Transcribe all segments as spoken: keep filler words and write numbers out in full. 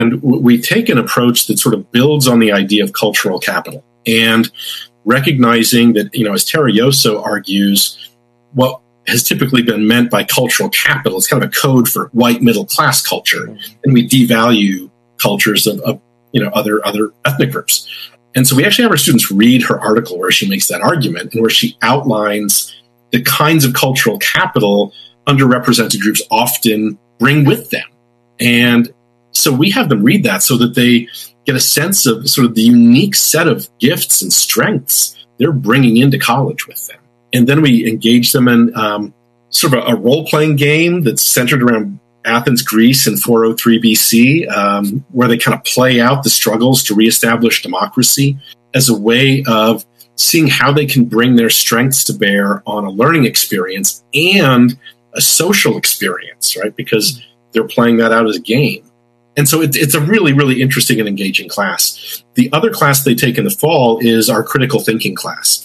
And we take an approach that sort of builds on the idea of cultural capital and recognizing that, you know, as Tara Yoso argues, what has typically been meant by cultural capital is kind of a code for white middle class culture. And we devalue cultures of, of you know, other, other ethnic groups. And so we actually have our students read her article where she makes that argument and where she outlines the kinds of cultural capital underrepresented groups often bring with them. And so we have them read that so that they get a sense of sort of the unique set of gifts and strengths they're bringing into college with them. And then we engage them in um, sort of a, a role-playing game that's centered around Athens, Greece in four oh three B C, um, where they kind of play out the struggles to reestablish democracy as a way of seeing how they can bring their strengths to bear on a learning experience and a social experience, right? Because they're playing that out as a game. And so it, it's a really, really interesting and engaging class. The other class they take in the fall is our critical thinking class.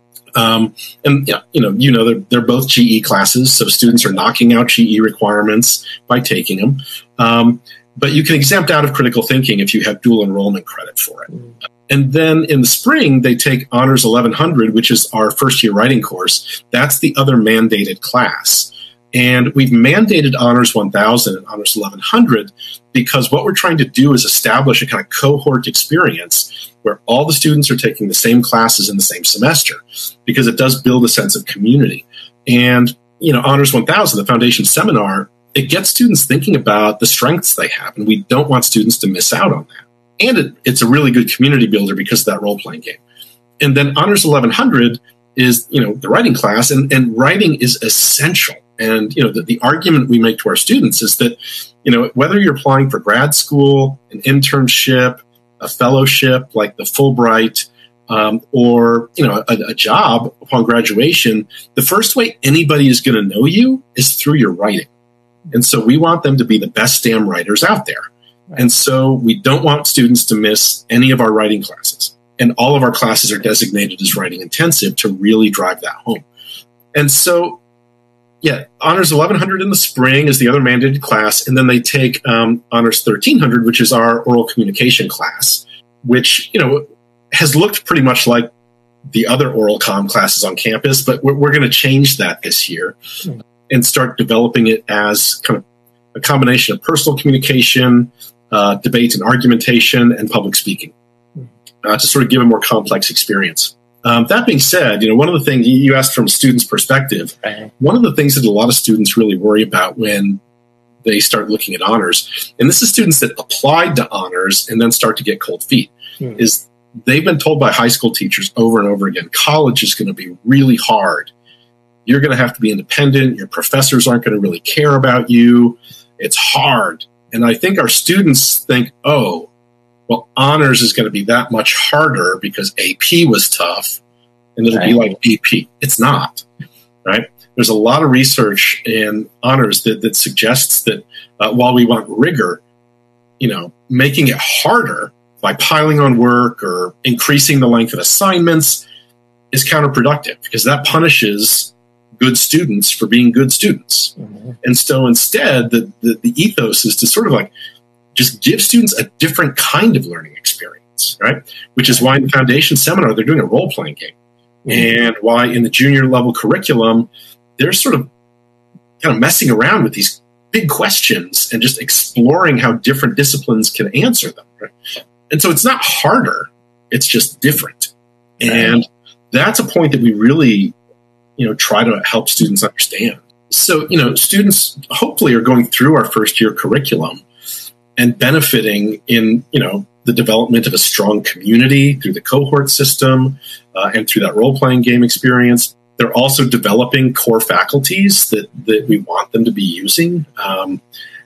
Um, and, yeah, you know, you know, they're, they're both G E classes, so students are knocking out G E requirements by taking them. Um, but you can exempt out of critical thinking if you have dual enrollment credit for it. Mm. And then in the spring, they take Honors eleven hundred, which is our first year writing course. That's the other mandated class. And we've mandated Honors one thousand and Honors eleven hundred because what we're trying to do is establish a kind of cohort experience where all the students are taking the same classes in the same semester, because it does build a sense of community. And, you know, Honors one thousand, the foundation seminar, it gets students thinking about the strengths they have, and we don't want students to miss out on that. And it, it's a really good community builder because of that role-playing game. And then Honors eleven hundred is, you know, the writing class, and, and writing is essential. And, you know, the, the argument we make to our students is that, you know, whether you're applying for grad school, an internship, a fellowship like the Fulbright, um, or, you know, a, a job upon graduation, the first way anybody is going to know you is through your writing. And so we want them to be the best damn writers out there. Right. And so we don't want students to miss any of our writing classes. And all of our classes are designated as writing intensive to really drive that home. And so, yeah, Honors eleven hundred in the spring is the other mandated class. And then they take um, Honors thirteen hundred, which is our oral communication class, which, you know, has looked pretty much like the other oral comm classes on campus, but we're, we're going to change that this year mm. and start developing it as kind of a combination of personal communication, uh, debate and argumentation, and public speaking, mm. uh, to sort of give a more complex experience. Um, that being said, you know, one of the things you asked from a student's perspective, one of the things that a lot of students really worry about when they start looking at honors, and this is students that applied to honors and then start to get cold feet, hmm. is they've been told by high school teachers over and over again, college is going to be really hard. You're going to have to be independent. Your professors aren't going to really care about you. It's hard. And I think our students think, oh, well, honors is going to be that much harder because A P was tough, and it'll right. be like A P. It's not, right? There's a lot of research in honors that, that suggests that uh, while we want rigor, you know, making it harder by piling on work or increasing the length of assignments is counterproductive, because that punishes good students for being good students. Mm-hmm. And so instead, the, the, the ethos is to sort of like, just give students a different kind of learning experience, right? Which is why in the foundation seminar, they're doing a role-playing game. Mm-hmm. And why in the junior level curriculum, they're sort of kind of messing around with these big questions and just exploring how different disciplines can answer them, right? And so it's not harder, it's just different. Right. And that's a point that we really, you know, try to help students understand. So, you know, students hopefully are going through our first year curriculum and benefiting in, you know, the development of a strong community through the cohort system uh, and through that role-playing game experience. They're also developing core faculties that, that we want them to be using, um,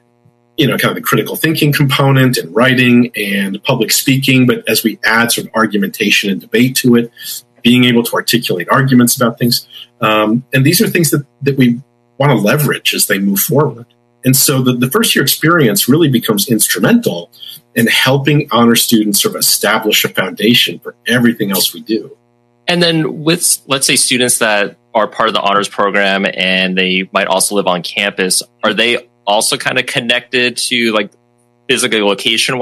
you know, kind of the critical thinking component and writing and public speaking. But as we add sort of argumentation and debate to it, being able to articulate arguments about things. Um, and these are things that, that we want to leverage as they move forward. And so the, the first year experience really becomes instrumental in helping honor students sort of establish a foundation for everything else we do. And then with, let's say, students that are part of the honors program and they might also live on campus, are they also kind of connected to like physical location